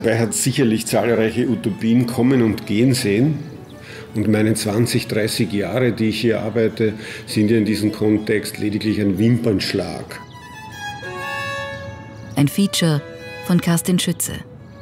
Er hat sicherlich zahlreiche Utopien kommen und gehen sehen. Und meine 20, 30 Jahre, die ich hier arbeite, sind ja in diesem Kontext lediglich ein Wimpernschlag. Ein Feature von Kerstin Schütze.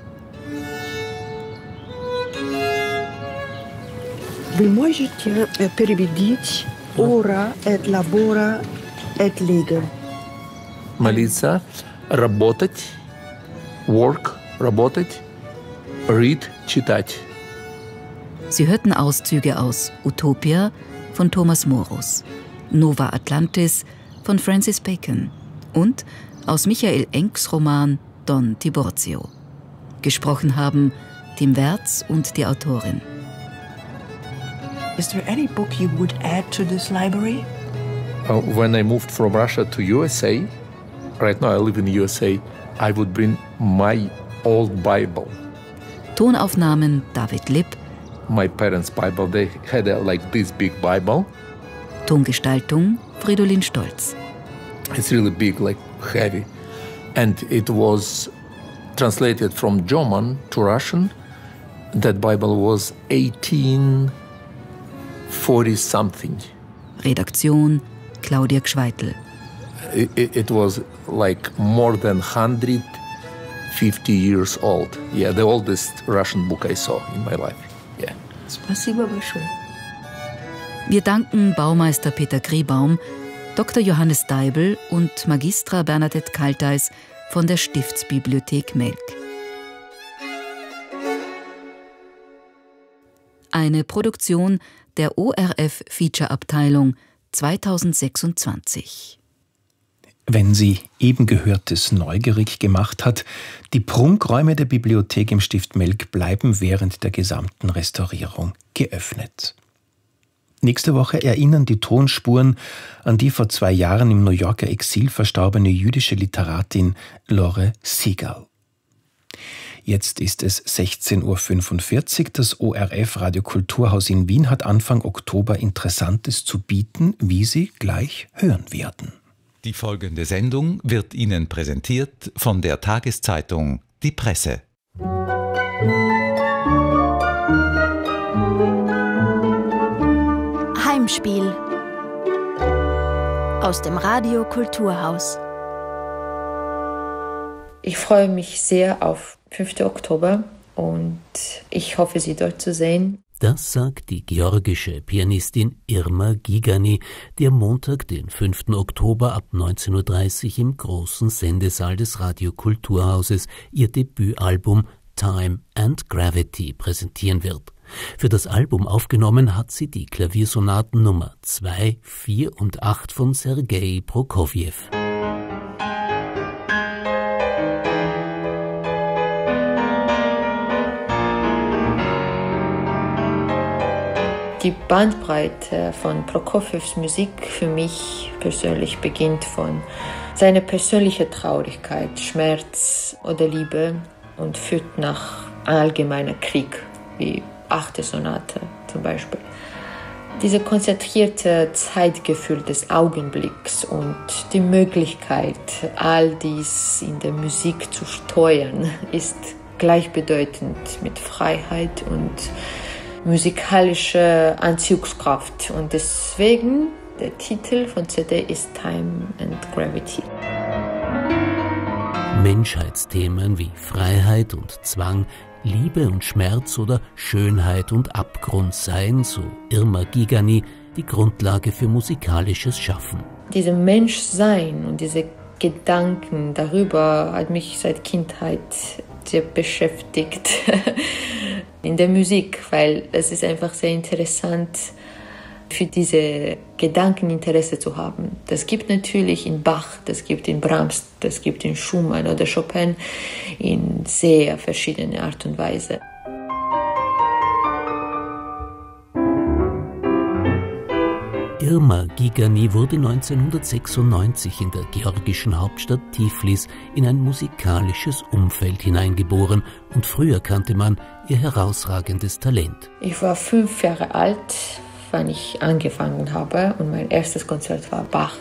Moi je tiens переведить ora et labora et lege. Молиться, работать, work, работать, read, читать. Sie hörten Auszüge aus Utopia von Thomas Morus, Nova Atlantis von Francis Bacon und aus Michael Enks Roman Don Tiburcio. Gesprochen haben Tim Wertz und die Autorin. Is there any book you would add to this library? When I moved from Russia to USA, right now I live in the USA, I would bring my old Bible. Tonaufnahmen David Lipp. My parents' Bible, they had like this big Bible. Tongestaltung Fridolin Stolz. It's really big, like heavy. And it was translated from German to Russian. That Bible was 1840-something. Redaktion Claudia Gschweitel. It was like more than 150 years old. Yeah, the oldest Russian book I saw in my life. Yeah. Спасибо большое. Wir danken Baumeister Peter Griebaum, Dr. Johannes Deibel und Magistra Bernadette Kalteis von der Stiftsbibliothek Melk. Eine Produktion der ORF Feature-Abteilung 2026. Wenn Sie eben Gehörtes neugierig gemacht hat, die Prunkräume der Bibliothek im Stift Melk bleiben während der gesamten Restaurierung geöffnet. Nächste Woche erinnern die Tonspuren an die vor 2 Jahren im New Yorker Exil verstorbene jüdische Literatin Lore Segal. Jetzt ist es 16:45 Uhr. Das ORF Radio Kulturhaus in Wien hat Anfang Oktober Interessantes zu bieten, wie Sie gleich hören werden. Die folgende Sendung wird Ihnen präsentiert von der Tageszeitung Die Presse. Heimspiel aus dem Radio Kulturhaus. Ich freue mich sehr auf 5. Oktober und ich hoffe, Sie dort zu sehen. Das sagt die georgische Pianistin Irma Gigani, die am Montag, den 5. Oktober ab 19:30 Uhr im großen Sendesaal des Radio Kulturhauses ihr Debütalbum Time and Gravity präsentieren wird. Für das Album aufgenommen hat sie die Klaviersonaten Nummer 2, 4 und 8 von Sergei Prokofjew. Die Bandbreite von Prokofjews Musik für mich persönlich beginnt von seiner persönlichen Traurigkeit, Schmerz oder Liebe und führt nach allgemeiner Krieg, wie 8. Sonate zum Beispiel. Dieses konzentrierte Zeitgefühl des Augenblicks und die Möglichkeit, all dies in der Musik zu steuern, ist gleichbedeutend mit Freiheit und musikalische Anziehungskraft und deswegen der Titel von CD ist Time and Gravity. Menschheitsthemen wie Freiheit und Zwang, Liebe und Schmerz oder Schönheit und Abgrund seien, so Irma Gigani, die Grundlage für musikalisches Schaffen. Dieses Menschsein und diese Gedanken darüber hat mich seit Kindheit sehr beschäftigt in der Musik, weil es ist einfach sehr interessant, für diese Gedanken Interesse zu haben. Das gibt natürlich in Bach, das gibt in Brahms, das gibt in Schumann oder Chopin in sehr verschiedene Art und Weise. Irma Gigani wurde 1996 in der georgischen Hauptstadt Tiflis in ein musikalisches Umfeld hineingeboren und früher kannte man ihr herausragendes Talent. Ich war 5 Jahre alt, wann ich angefangen habe und mein erstes Konzert war Bach,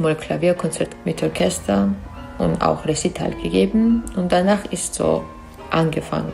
F-Moll-Klavierkonzert mit Orchester und auch Recital gegeben und danach ist so angefangen.